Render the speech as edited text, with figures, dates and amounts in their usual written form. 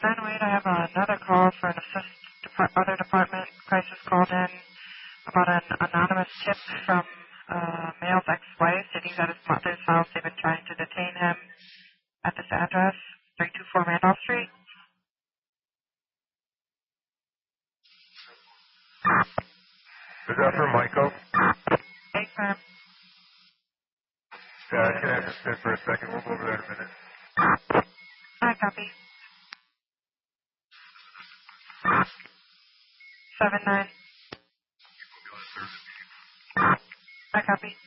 908, I have another call for an other department. Crisis called in about an anonymous tip from male's ex-wife that he's at his mother's house. They've been trying to detain him at this address, 324 Randolph Street. Is that for Michael? Hey, firm. Yeah, can I just sit for a second? We'll go over there in a minute. I copy. 79. I copy.